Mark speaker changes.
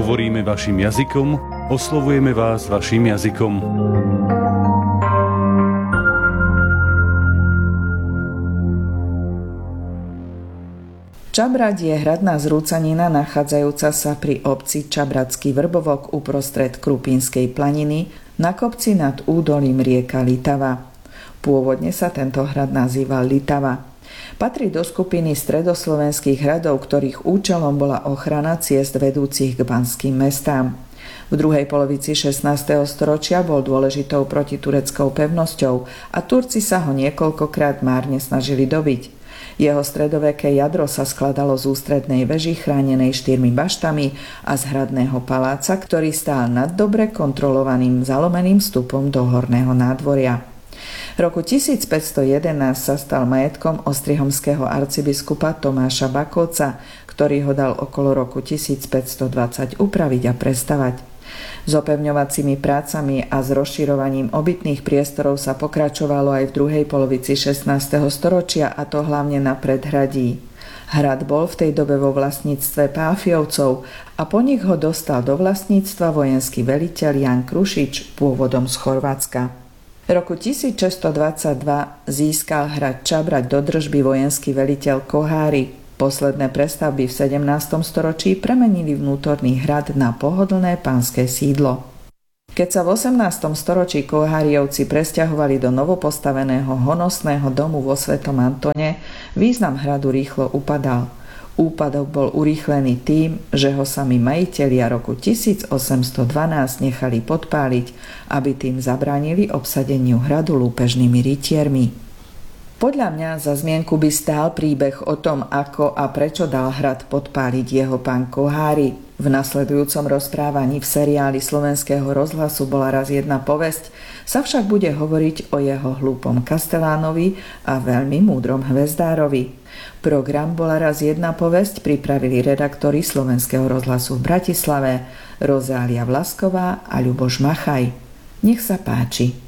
Speaker 1: Hovoríme vašim jazykom, oslovujeme vás vašim jazykom.
Speaker 2: Čabrať je hradná zrúcanina nachádzajúca sa pri obci Čabradský Vrbovok uprostred Krupínskej planiny na kopci nad údolím rieka Litava. Pôvodne sa tento hrad nazýval Litava. Patrí do skupiny stredoslovenských hradov, ktorých účelom bola ochrana ciest vedúcich k banským mestám. V druhej polovici 16. storočia bol dôležitou protitureckou pevnosťou a Turci sa ho niekoľkokrát márne snažili dobiť. Jeho stredoveké jadro sa skladalo z ústrednej veži chránenej 4 baštami a z hradného paláca, ktorý stál nad dobre kontrolovaným zalomeným vstupom do horného nádvoria. Roku 1511 sa stal majetkom ostrihomského arcibiskupa Tomáša Bakovca, ktorý ho dal okolo roku 1520 upraviť a prestavať. S opevňovacími prácami a s rozširovaním obytných priestorov sa pokračovalo aj v druhej polovici 16. storočia, a to hlavne na predhradí. Hrad bol v tej dobe vo vlastníctve Páfiovcov a po nich ho dostal do vlastníctva vojenský veliteľ Jan Krušič, pôvodom z Chorvátska. V roku 1622 získal hrad Čabrať do držby vojenský veliteľ Koháry. Posledné prestavby v 17. storočí premenili vnútorný hrad na pohodlné pánske sídlo. Keď sa v 18. storočí Koháriovci presťahovali do novopostaveného honosného domu vo Svetom Antone, význam hradu rýchlo upadal. Úpadok bol urýchlený tým, že ho sami majitelia roku 1812 nechali podpáliť, aby tým zabránili obsadeniu hradu lúpežnými rytiermi. Podľa mňa za zmienku by stál príbeh o tom, ako a prečo dal hrad podpáliť jeho pán Koháry. V nasledujúcom rozprávaní v seriáli Slovenského rozhlasu Bola raz jedna povesť sa však bude hovoriť o jeho hlúpom kastelánovi a veľmi múdrom hvezdárovi. Program Bola raz jedna povesť pripravili redaktori Slovenského rozhlasu v Bratislave Rozália Vlasková a Ľuboš Machaj. Nech sa páči.